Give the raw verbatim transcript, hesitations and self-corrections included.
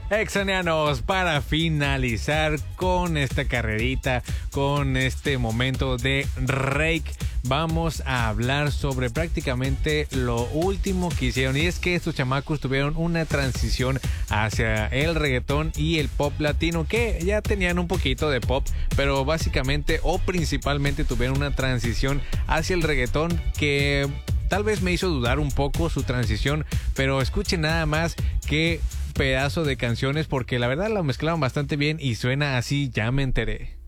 Exonianos, para finalizar con esta carrerita, con este momento de Rake, vamos a hablar sobre prácticamente lo último que hicieron. Y es que estos chamacos tuvieron una transición hacia el reggaetón y el pop latino, que ya tenían un poquito de pop, pero básicamente o principalmente tuvieron una transición hacia el reggaetón que tal vez me hizo dudar un poco su transición, pero escuchen nada más que pedazo de canciones, porque la verdad la mezclaron bastante bien y suena así, ya me enteré.